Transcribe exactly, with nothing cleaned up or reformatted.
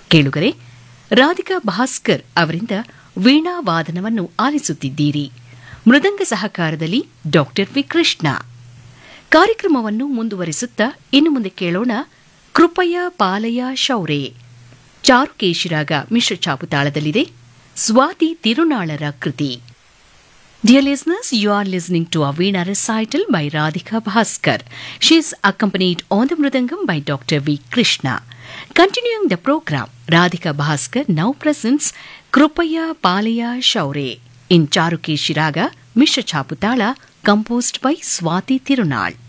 ಕೇಳುಗರೆ, ರಾಧಿಕಾ ಭಾಸ್ಕರ್ ಅವರಿಂದ ವೀಣಾ ವಾದನವನ್ನು ಆಲಿಸುತ್ತಿದ್ದೀರಿ. ಮೃದಂಗ ಸಹಕಾರದಲ್ಲಿ doctor V Krishna. ಕಾರ್ಯಕ್ರಮವನ್ನು ಮುಂದುವರಿಸುತ್ತಾ ಇನ್ನು ಮುಂದೆ ಕೇಳೋಣ ಕೃಪಯ ಪಾಲಯ ಶೌರೇ. ಚಾರುಕೇಶಿರಾಗ ಮಿಶ್ರ ಚಾಪುತಾಳದಲ್ಲಿದೆ. ಸ್ವಾತಿ ತಿರುನಾಳರ ಕೃತಿ. Dear listeners, you are listening to a Veena recital by Radhika Bhaskar. She is accompanied on the Mridangam by Doctor V. Krishna. Continuing the program, Radhika Bhaskar now presents Krupaya Palaya Shaure in Charukeshi Raga, Mishra Chaputala, composed by Swati Tirunal.